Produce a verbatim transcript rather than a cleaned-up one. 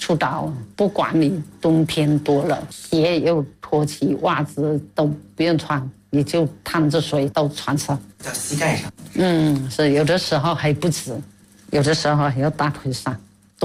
出道，不管你冬天多了，鞋又脱起，袜子都不用穿，你就趟着水到船上， 到膝盖上。 嗯，是有的时候还不止，有的时候还要大腿上。